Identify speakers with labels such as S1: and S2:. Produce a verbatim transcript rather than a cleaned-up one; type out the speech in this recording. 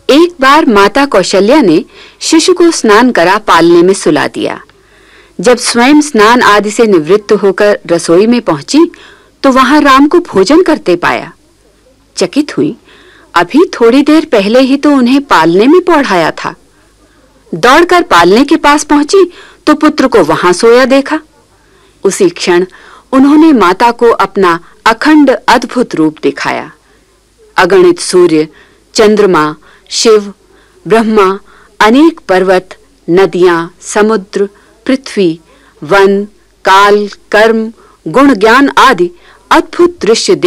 S1: एक बार माता कौशल्या ने शिशु को स्नान करा पालने में सुला दिया। जब स्वयं स्नान आदि से निवृत्त होकर रसोई में पहुंची तो वहां राम को भोजन करते पाया। चकित हुई, अभी थोड़ी देर पहले ही तो उन्हें पालने में पौढ़ाया था। दौड़कर पालने के पास पहुंची तो पुत्र को वहां सोया देखा। उसी क्षण उन्होंने माता को अपना अखंड अद्भुत रूप दिखाया। अगणित सूर्य, चंद्रमा, शिव, ब्रह्मा, अनेक पर्वत, नदियां, समुद्र, पृथ्वी, वन, काल, कर्म, गुण, ज्ञान आदि अद्भुत दृश्य